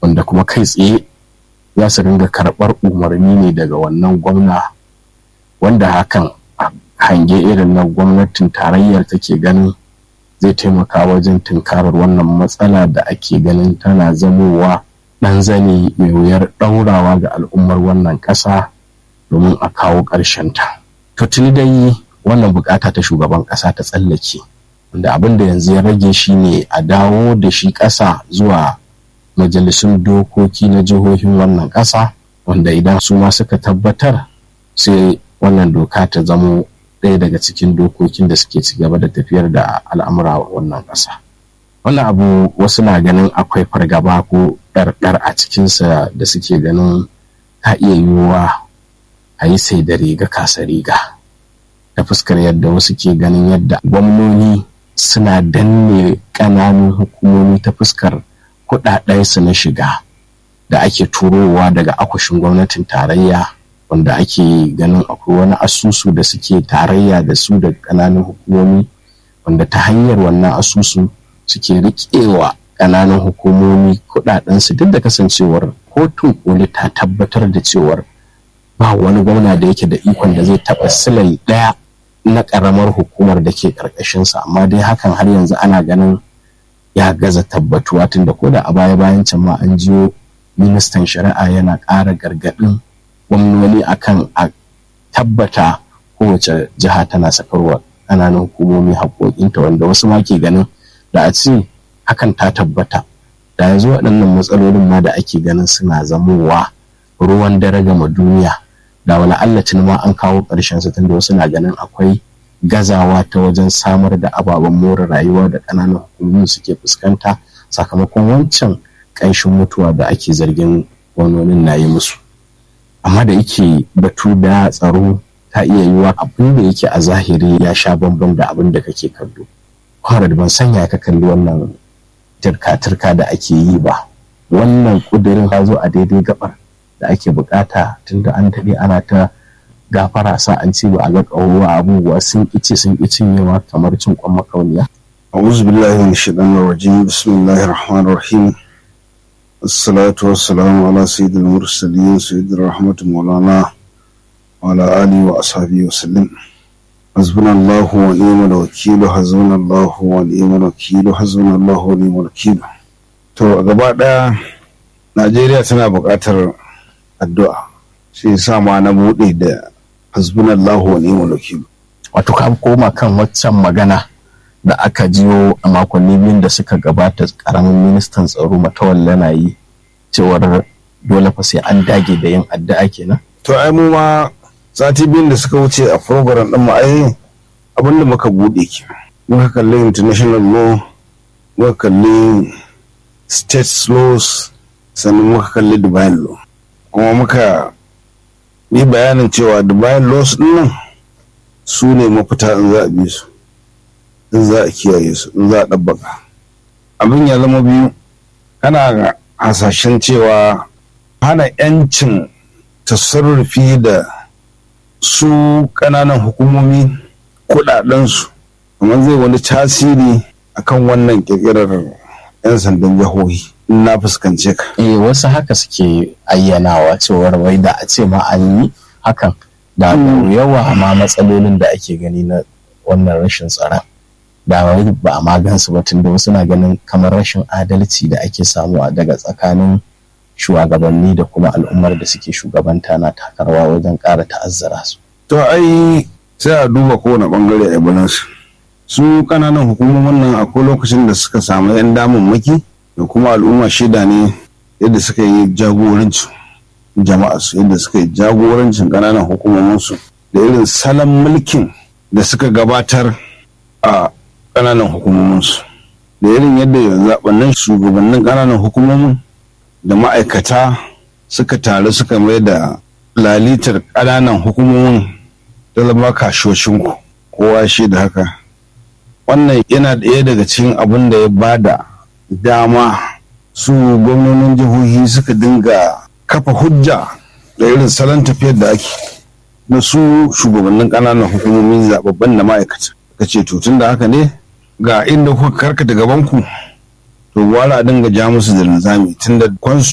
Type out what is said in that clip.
wanda kuma kai tsaye za su ringa karɓar umarni ne daga wannan gwamna, wanda hakan hange irin na gwamnatin tarayyar take ganin zai taimaka wajen tunkarar wannan matsala da ake ganin tana zamowa ɗan zane mai wuyar ɗaurawa ga al'ummar wannan ƙasa domin a kawo ta. To tuni dai wannan bukata ta shugaban ƙasa ta tsallake, wanda abin da yanzu ya rage shi ne a dawo da shi ƙasa zuwa majalisun dokoki na jihohin wannan ƙasa, wanda idan su ma suka tabbatar sai wannan doka ta zamo ɗaya daga cikin dokokin da suke ci gaba da tafiyar da al'amura wannan ƙasa. Wannan abu wasu na ganin akwai fargaba ko ɗarɗar a cikinsa da suke ganin ta iya yiwuwa a yi sai da riga kasa riga, ta fuskar yadda wasu ke ganin yadda gwamnoni suna danne ƙananun hukumomi ta fuskar kuɗaɗensu na shiga da ake turowa daga akushin gwamnatin tarayya, wanda ake ganin akwai wani asusu da suke tarayya da su da ƙananan hukumomi, wanda ta hanyar wannan asusu suke riƙewa ƙananan hukumomi kuɗaɗensu, duk da kasancewar kotun koli ta tabbatar da cewar ba wani gwamna da yake da ikon da zai taɓa silai ɗaya na ƙaramar hukumar da ke ƙarƙashinsa, amma dai hakan har yanzu ana ganin ya gaza tabbatuwa, tunda ko da a baya-bayan can ma an jiyo ministan shari'a yana ƙara gargaɗin gwamnoni akan a tabbata kowace jiha tana sakarwa ƙananan hukumomi haƙoƙinta, wanda wasu ma ke ganin da a ce hakan ta tabbata da yanzu waɗannan matsalolin ma da ake ganin suna zamowa ruwan dare gama duniya, da wani allatin ma an kawo ƙarshen su, tunda wasu na ganin akwai gazawa ta wajen samar da ababen more rayuwa da ƙananan hukumomi suke fuskanta sakamakon wancan ƙanshin mutuwa da ake zargin gwamnonin na yi musu. Amma da yake batu da tsaro ta iya yiwa abin da yake a zahiri ya sha bambam da abin da kake kallo. Kwanad ban sanya ka kalli wannan turka-turka da ake yi ba. Wannan ƙudurin ya zo a daidai gabar da ake bukata, tunda an daɗe ana ta gafara sa an ce ba a ga ƙaruwa abubuwa sun ƙice sun cinyewa kamar cin kwan makauniya. A'udhu billahi minash shaitanir rajim. Bismillahir rahmanir rahim. Assalatu wassalamu ala sayyidil mursalin sayyidir rahmatin maulana wa ala alihi wa ashabihi wa sallam. Hasbunallahu wa ni'mal wakeel, hasbunallahu wa ni'mal wakeel, hasbunallahu wa ni'mal wakeel. To a gaba daya Najeriya tana buƙatar addu'a, shi yasa ma na buɗe da hasbunallahu wa ni'mal wakeel. Wato ka koma kan waccan magana da aka jiyo a makonni biyun da suka gabata, karamin ministan tsaro Matawalle na yi cewar dole fa sai an dage da yin addu'a kenan. To ai mu ma sati biyun da suka wuce a program din mu ai abin da muka buɗe ke, muka kalli international law, muka kalli state laws, sannan muka kalli divine law, kuma muka yi bayanin cewa divine laws din nan su ne mafita in za a bi su, in za a kiyaye su, in za a ɗabbaka. Abin ya zama biyu, kana hasashen cewa hana 'yancin tasarrufi da su ƙananan hukumomi kuɗaɗensu kamar zai wani tasiri akan wannan ƙirƙirar 'yan sandan jihohi. Na fuskance ka. Wasu haka suke ayyanawa cewar wai da a ce ma an yi hakan da yawa amma matsalolin da ake gani na wannan rashin tsaron da wai ba a magansu ba, tunda wasu na ganin kamar rashin adalci da ake samuwa daga tsakanin shugabanni da kuma al'ummar da suke shugabanta na takarwa wajen ƙara ta'azzara su. To ai sai a duba kowane bangare a balansu. Su ƙananan hukumomin nan akwai lokacin da suka samu 'yan damammaki da kuma al'umma shida ne yadda suka yi jagorancin jama'a su, yadda suka yi jagorancin ƙananan hukumominsu da irin salon mulkin da suka gabatar a ƙananan hukumominsu, da irin yadda zaɓannin shugabannin ƙananan hukumomin da ma'aikata suka taru suka mai da lalitar ƙananan hukumomin da zama kashoshinku, kowa shi da haka. Wannan yana ɗaya daga cikin abin da ya bada dama su gwamnonin jihohi suka dinga kafa hujja da irin salon tafiyar da ake na su shugabannin ƙananan hukumomin zababban da ma'aikata. Ka ce to tun da haka ne ga inda kuka karkata gabanku, to wala a dinga ja musu da linzami tun da